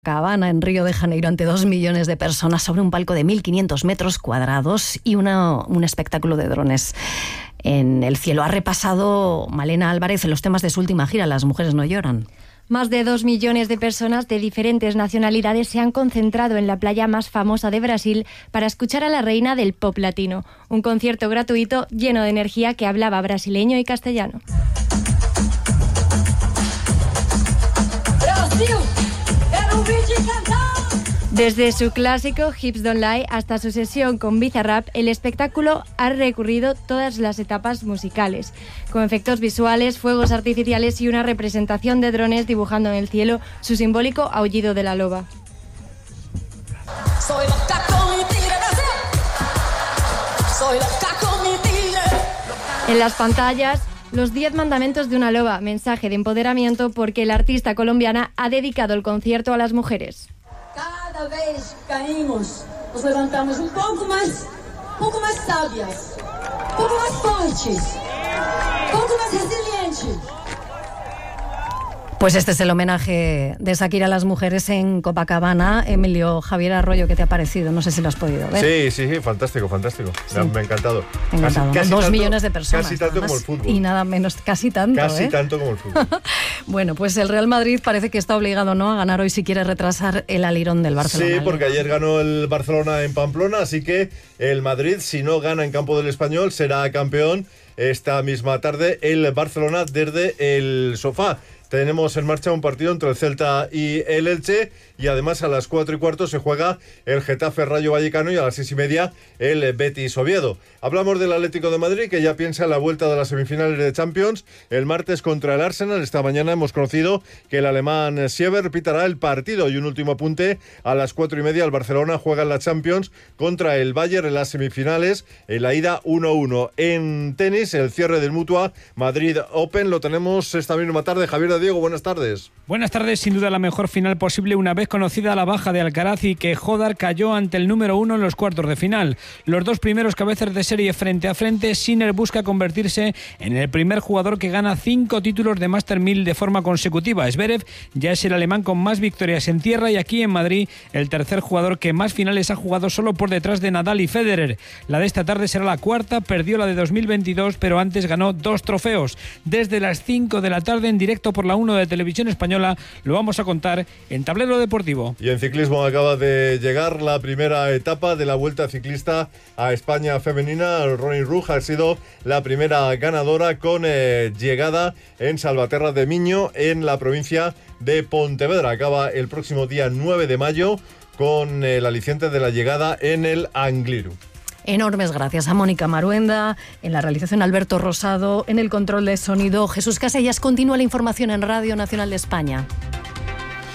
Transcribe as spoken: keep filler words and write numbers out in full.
Copacabana, en Río de Janeiro, ante dos millones de personas sobre un palco de mil quinientos metros cuadrados y una, un espectáculo de drones en el cielo. Ha repasado Malena Álvarez en los temas de su última gira, Las mujeres no lloran. Más de dos millones de personas de diferentes nacionalidades se han concentrado en la playa más famosa de Brasil para escuchar a la reina del pop latino. Un concierto gratuito lleno de energía que hablaba brasileño y castellano. Brasil. Desde su clásico Hips Don't Lie hasta su sesión con Bizarrap, el espectáculo ha recorrido todas las etapas musicales, con efectos visuales, fuegos artificiales y una representación de drones dibujando en el cielo su simbólico aullido de la loba. Soy loca con mi tigre, soy loca con mi tigre. En las pantallas, los diez mandamientos de una loba, mensaje de empoderamiento porque la artista colombiana ha dedicado el concierto a las mujeres. Cada vez caímos, nos levantamos un poco más, un poco más sabias, un poco más fuertes, un poco más resilientes. Pues este es el homenaje de Shakira a las mujeres en Copacabana. Emilio, Javier Arroyo, ¿qué te ha parecido? No sé si lo has podido ver. Sí, sí, sí, fantástico, fantástico. Sí. Me, me ha encantado. encantado. Casi, casi Dos tanto, millones de personas. Casi tanto además, como el fútbol. Y nada menos, casi tanto. Casi ¿eh? tanto como el fútbol. Bueno, pues el Real Madrid parece que está obligado, ¿no?, a ganar hoy si quiere retrasar el alirón del Barcelona. Sí, porque ayer ganó el Barcelona en Pamplona, así que el Madrid, si no gana en campo del Español, será campeón esta misma tarde el Barcelona desde el sofá. Tenemos en marcha un partido entre el Celta y el Elche y además a las cuatro y cuarto se juega el Getafe Rayo Vallecano y a las seis y media el Betis Oviedo. Hablamos del Atlético de Madrid, que ya piensa en la vuelta de las semifinales de Champions el martes contra el Arsenal. Esta mañana hemos conocido que el alemán Sieber pitará el partido. Y un último apunte: a las cuatro y media el Barcelona juega en la Champions contra el Bayern en las semifinales, en la ida uno uno. En tenis, el cierre del Mutua Madrid Open lo tenemos esta misma tarde. Javier de Diego, buenas tardes. Buenas tardes, sin duda la mejor final posible una vez conocida la baja de Alcaraz y que Jodar cayó ante el número uno en los cuartos de final. Los dos primeros cabezas de serie frente a frente, Sinner busca convertirse en el primer jugador que gana cinco títulos de Master mil de forma consecutiva. Zverev ya es el alemán con más victorias en tierra y aquí en Madrid el tercer jugador que más finales ha jugado, solo por detrás de Nadal y Federer. La de esta tarde será la cuarta, perdió la de dos mil veintidós, pero antes ganó dos trofeos. Desde las cinco de la tarde en directo por la uno de Televisión Española lo vamos a contar en Tablero Deportivo. Y en ciclismo acaba de llegar la primera etapa de la Vuelta Ciclista a España femenina. Ronnie Ruj ha sido la primera ganadora con eh, llegada en Salvaterra de Miño, en la provincia de Pontevedra. Acaba el próximo día nueve de mayo con el aliciente de la llegada en el Angliru. Enormes gracias a Mónica Maruenda, en la realización Alberto Rosado, en el control de sonido Jesús Casellas. Continúa la información en Radio Nacional de España.